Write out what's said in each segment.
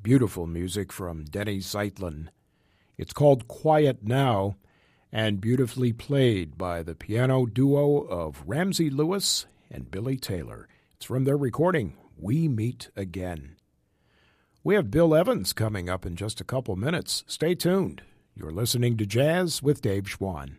beautiful music from Denny Zeitlin. It's called Quiet Now and beautifully played by the piano duo of Ramsey Lewis and Billy Taylor. It's from their recording, We Meet Again. We have Bill Evans coming up in just a couple minutes. Stay tuned. You're listening to Jazz with Dave Schwann.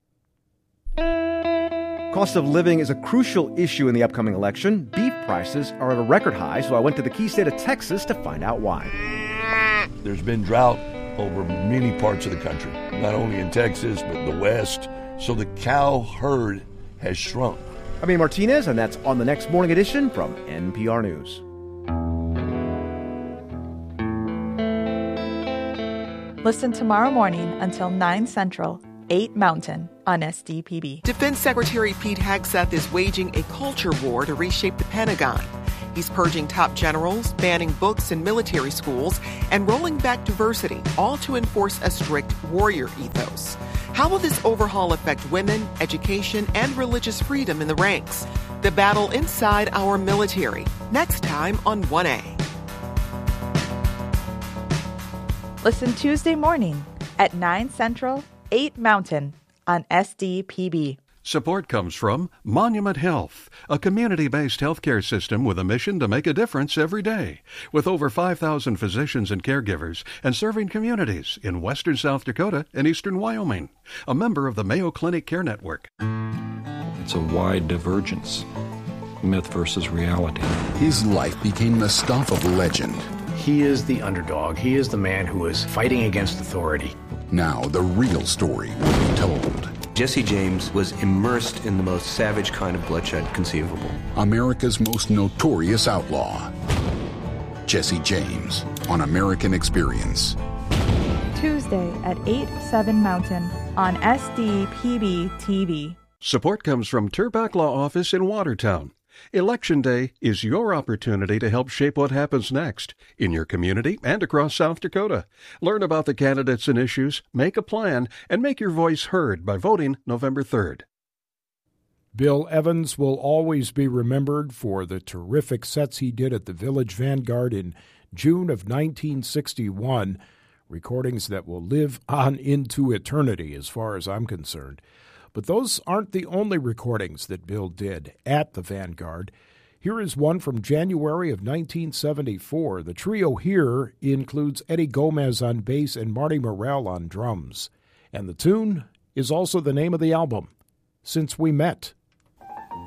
Cost of living is a crucial issue in the upcoming election. Beef prices are at a record high, so I went to the key state of Texas to find out why. There's been drought over many parts of the country, not only in Texas, but the West. So the cow herd has shrunk. I'm Ian Martinez, and that's on the next Morning Edition from NPR News. Listen tomorrow morning until 9 Central, 8 Mountain on SDPB. Defense Secretary Pete Hegseth is waging a culture war to reshape the Pentagon. He's purging top generals, banning books in military schools, and rolling back diversity, all to enforce a strict warrior ethos. How will this overhaul affect women, education, and religious freedom in the ranks? The battle inside our military, next time on 1A. Listen Tuesday morning at 9 Central, 8 Mountain on SDPB. Support comes from Monument Health, a community-based healthcare system with a mission to make a difference every day. With over 5,000 physicians and caregivers and serving communities in western South Dakota and eastern Wyoming. A member of the Mayo Clinic Care Network. It's a wide divergence, myth versus reality. His life became the stuff of legend. He is the underdog. He is the man who is fighting against authority. Now the real story will be told. Jesse James was immersed in the most savage kind of bloodshed conceivable. America's most notorious outlaw. Jesse James on American Experience. Tuesday at 8/7 Mountain on SDPB TV. Support comes from Turback Law Office in Watertown. Election Day is your opportunity to help shape what happens next in your community and across South Dakota. Learn about the candidates and issues, make a plan, and make your voice heard by voting November 3rd. Bill Evans will always be remembered for the terrific sets he did at the Village Vanguard in June of 1961, recordings that will live on into eternity as far as I'm concerned. But those aren't the only recordings that Bill did at the Vanguard. Here is one from January of 1974. The trio here includes Eddie Gomez on bass and Marty Morell on drums. And the tune is also the name of the album, Since We Met.